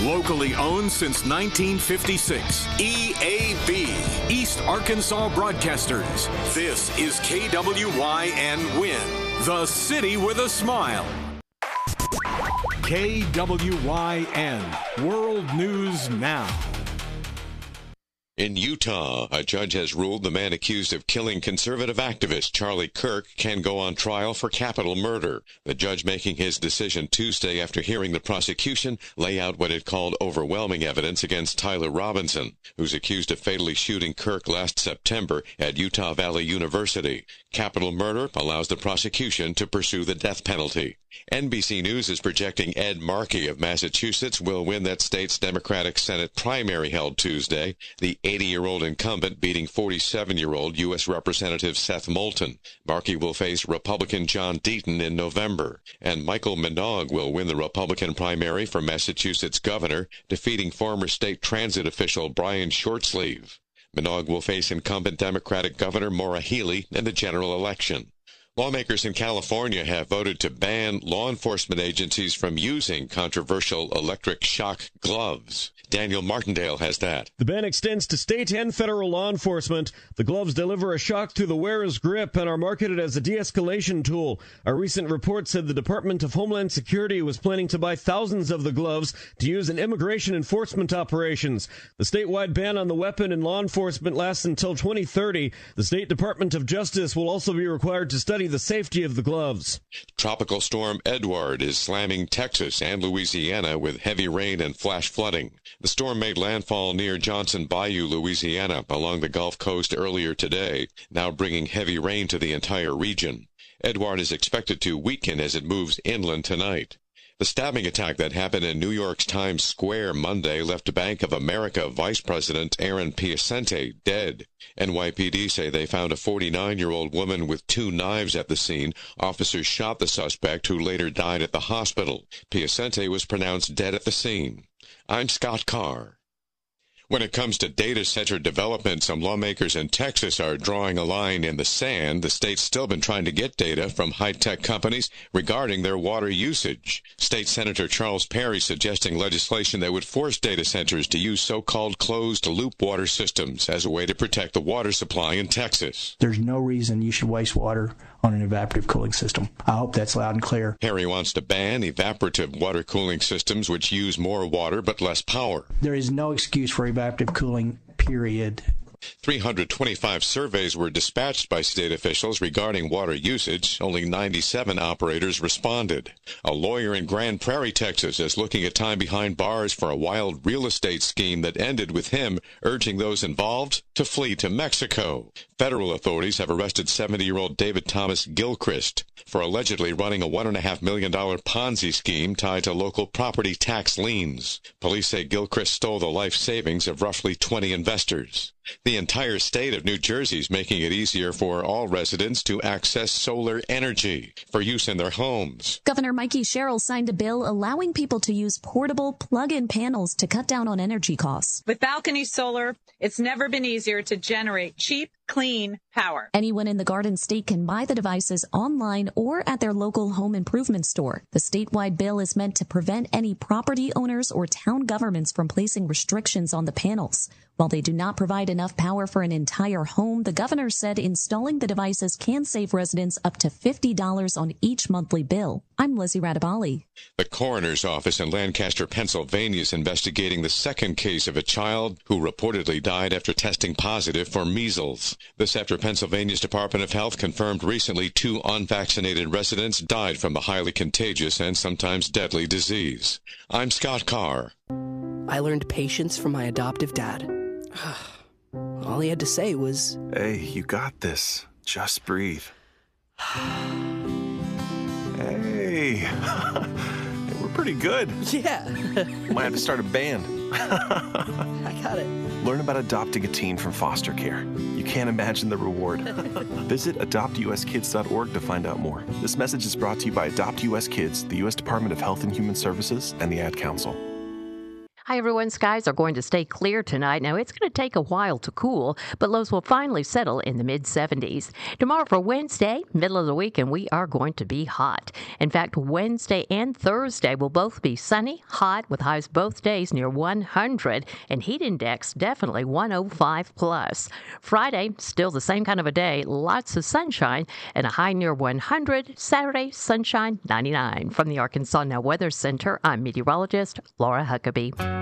Locally owned since 1956. EAB, East Arkansas Broadcasters. This is KWYN Win, the city with a smile. KWYN, World News Now. In Utah, a judge has ruled the man accused of killing conservative activist Charlie Kirk can go on trial for capital murder. The judge making his decision Tuesday after hearing the prosecution lay out what it called overwhelming evidence against Tyler Robinson, who's accused of fatally shooting Kirk last September at Utah Valley University. Capital murder allows the prosecution to pursue the death penalty. NBC News is projecting Ed Markey of Massachusetts will win that state's Democratic Senate primary held Tuesday, the 80-year-old incumbent beating 47-year-old U.S. Representative Seth Moulton. Markey will face Republican John Deaton in November, and Michael Minogue will win the Republican primary for Massachusetts governor, defeating former state transit official Brian Shortsleeve. Minogue will face incumbent Democratic Governor Maura Healey in the general election. Lawmakers in California have voted to ban law enforcement agencies from using controversial electric shock gloves. Daniel Martindale has that. The ban extends to state and federal law enforcement. The gloves deliver a shock through the wearer's grip and are marketed as a de-escalation tool. A recent report said the Department of Homeland Security was planning to buy thousands of the gloves to use in immigration enforcement operations. The statewide ban on the weapon in law enforcement lasts until 2030. The State Department of Justice will also be required to study the safety of the gloves. Tropical storm Edward is slamming Texas and Louisiana with heavy rain and flash flooding. The storm made landfall near Johnson Bayou, Louisiana, along the Gulf Coast earlier today, now bringing heavy rain to the entire region. Edward is expected to weaken as it moves inland tonight. The stabbing attack that happened in New York's Times Square Monday left Bank of America Vice President Aaron Piacente dead. NYPD say they found a 49-year-old woman with 2 knives at the scene. Officers shot the suspect, who later died at the hospital. Piacente was pronounced dead at the scene. I'm Scott Carr. When it comes to data center development, some lawmakers in Texas are drawing a line in the sand. The state's still been trying to get data from high-tech companies regarding their water usage. State Senator Charles Perry suggesting legislation that would force data centers to use so-called closed-loop water systems as a way to protect the water supply in Texas. There's no reason you should waste water on an evaporative cooling system. I hope that's loud and clear. Perry wants to ban evaporative water cooling systems which use more water but less power. There is no excuse for evaporative cooling, period. 325 surveys were dispatched by state officials regarding water usage. Only 97 operators responded. A lawyer in Grand Prairie, Texas, is looking at time behind bars for a wild real estate scheme that ended with him urging those involved to flee to Mexico. Federal authorities have arrested 70-year-old David Thomas Gilchrist for allegedly running a $1.5 million Ponzi scheme tied to local property tax liens. Police say Gilchrist stole the life savings of roughly 20 investors. The entire state of New Jersey is making it easier for all residents to access solar energy for use in their homes. Governor Mikey Sherrill signed a bill allowing people to use portable plug-in panels to cut down on energy costs. With Balcony Solar, it's never been easier to generate cheap, clean power. Anyone in the Garden State can buy the devices online or at their local home improvement store. The statewide bill is meant to prevent any property owners or town governments from placing restrictions on the panels. While they do not provide enough power for an entire home, the governor said installing the devices can save residents up to $50 on each monthly bill. I'm Lizzie Radabali. The coroner's office in Lancaster, Pennsylvania is investigating the second case of a child who reportedly died after testing positive for measles. This after Pennsylvania's Department of Health confirmed recently 2 unvaccinated residents died from the highly contagious and sometimes deadly disease. I'm Scott Carr. I learned patience from my adoptive dad. All he had to say was, "Hey, you got this. Just breathe." Hey, we're pretty good. Yeah. Might have to start a band. I got it. Learn about adopting a teen from foster care. You can't imagine the reward. Visit adoptuskids.org to find out more. This message is brought to you by Adopt US Kids, the U.S. Department of Health and Human Services, and the Ad Council. Hi, everyone. Skies are going to stay clear tonight. Now, it's going to take a while to cool, but lows will finally settle in the mid-70s. Tomorrow for Wednesday, middle of the week, and we are going to be hot. In fact, Wednesday and Thursday will both be sunny, hot, with highs both days near 100, and heat index definitely 105 plus. Friday, still the same kind of a day, lots of sunshine, and a high near 100. Saturday, sunshine, 99. From the Arkansas Now Weather Center, I'm meteorologist Laura Huckabee.